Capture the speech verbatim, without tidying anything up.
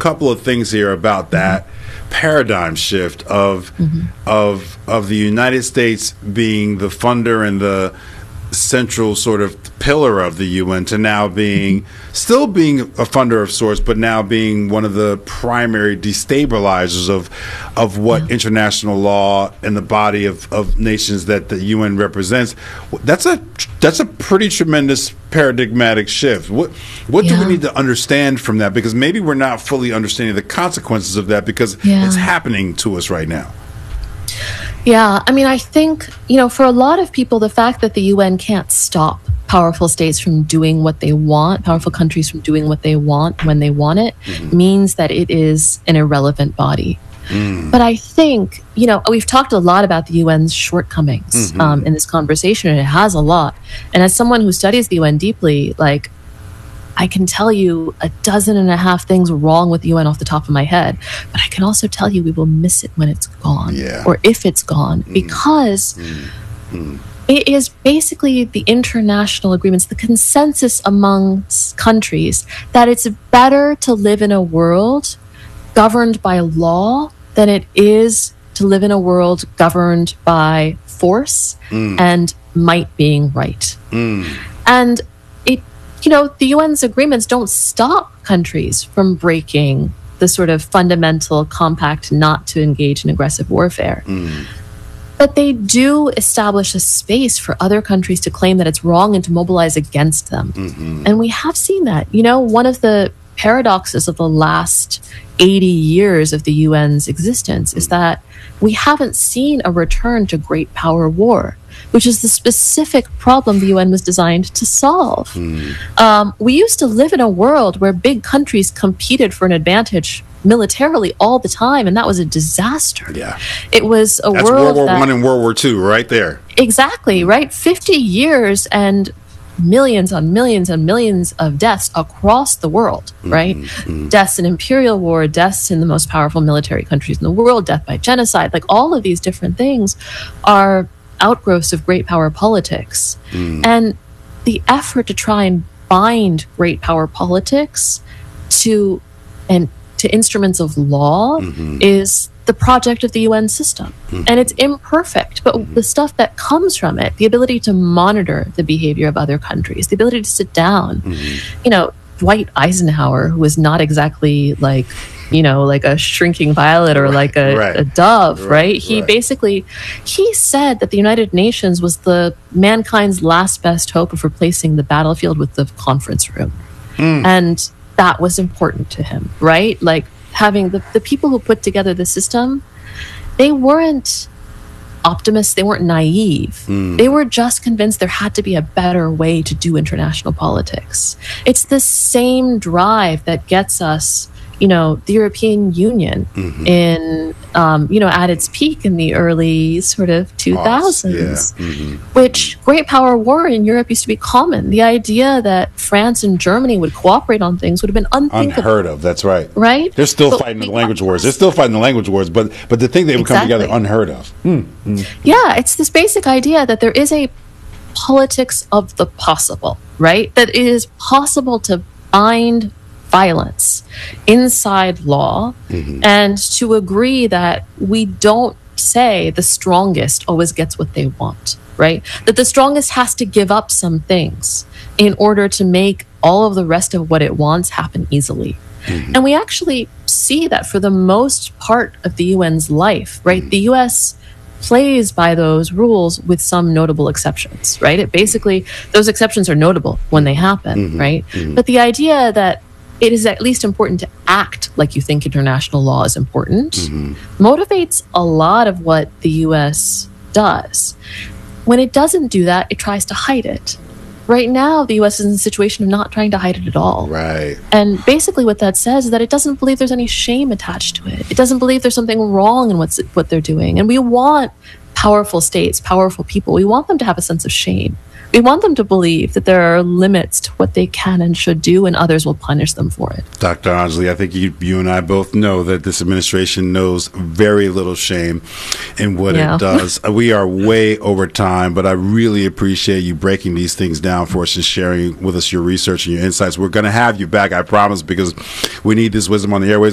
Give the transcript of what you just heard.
couple of things here about that paradigm shift of mm-hmm. of of the United States being the funder and the central sort of pillar of the U N to now being still being a funder of sorts, but now being one of the primary destabilizers of of what yeah. international law and the body of, of nations that the U N represents. That's a that's a pretty tremendous paradigmatic shift. What what yeah. do we need to understand from that? Because maybe we're not fully understanding the consequences of that because yeah. it's happening to us right now. Yeah, I mean, I think, you know, for a lot of people, the fact that the U N can't stop powerful states from doing what they want, powerful countries from doing what they want when they want it, mm-hmm. means that it is an irrelevant body. Mm. But I think, you know, we've talked a lot about the U N's shortcomings mm-hmm. um, in this conversation, and it has a lot. And as someone who studies the U N deeply, like, I can tell you a dozen and a half things wrong with the U N off the top of my head, but I can also tell you we will miss it when it's gone, yeah. or if it's gone, mm. because mm. Mm. it is basically the international agreements, the consensus among countries that it's better to live in a world governed by law than it is to live in a world governed by force mm. and might being right. Mm. And it You know, the U N's agreements don't stop countries from breaking the sort of fundamental compact not to engage in aggressive warfare. Mm. But they do establish a space for other countries to claim that it's wrong and to mobilize against them. Mm-hmm. And we have seen that. You know, one of the paradoxes of the last eighty years of the U N's existence mm. is that we haven't seen a return to great power war, which is the specific problem the U N was designed to solve. Mm. Um, we used to live in a world where big countries competed for an advantage militarily all the time, and that was a disaster. Yeah, it was a That's world World War that, One and World War Two, right there. Exactly, right? fifty years and millions on millions and millions of deaths across the world, right? Mm-hmm. Deaths in imperial war, deaths in the most powerful military countries in the world, death by genocide, like all of these different things are outgrowths of great power politics. Mm. And the effort to try and bind great power politics to and to instruments of law mm-hmm. is the project of the U N system. Mm-hmm. And it's imperfect, but mm-hmm. the stuff that comes from it, the ability to monitor the behavior of other countries, the ability to sit down, mm-hmm. you know, Dwight Eisenhower, who was not exactly like, you know, like a shrinking violet or right, like a, right, a dove, right? right? He right. basically, he said that the United Nations was the mankind's last best hope of replacing the battlefield with the conference room. Mm. And that was important to him, right? Like having the, the people who put together the system, they weren't optimists, they weren't naive. Mm. They were just convinced there had to be a better way to do international politics. It's the same drive that gets us, you know, the European Union mm-hmm. in, um, you know, at its peak in the early sort of two thousands, yeah. mm-hmm. which great power war in Europe used to be common. The idea that France and Germany would cooperate on things would have been unthinkable. Unheard of, that's right. Right? They're still but fighting the language wars. They're still fighting the language wars, but but to think they would exactly. come together, unheard of. Mm-hmm. Yeah, it's this basic idea that there is a politics of the possible, right? That it is possible to bind violence inside law mm-hmm. and to agree that we don't say the strongest always gets what they want, right? That the strongest has to give up some things in order to make all of the rest of what it wants happen easily. Mm-hmm. And we actually see that for the most part of the U N's life, right? Mm-hmm. The U S plays by those rules with some notable exceptions, right? It basically, those exceptions are notable when they happen, mm-hmm. right? Mm-hmm. But the idea that it is at least important to act like you think international law is important, mm-hmm. motivates a lot of what the U S does. When it doesn't do that, it tries to hide it. Right now, the U S is in a situation of not trying to hide it at all. Right. And basically what that says is that it doesn't believe there's any shame attached to it. It doesn't believe there's something wrong in what's, what they're doing. And we want powerful states, powerful people, we want them to have a sense of shame. We want them to believe that there are limits to what they can and should do, and others will punish them for it. Doctor Anjali, I think you, you and I both know that this administration knows very little shame in what yeah. it does. We are way over time, but I really appreciate you breaking these things down for us and sharing with us your research and your insights. We're going to have you back, I promise, because we need this wisdom on the airways.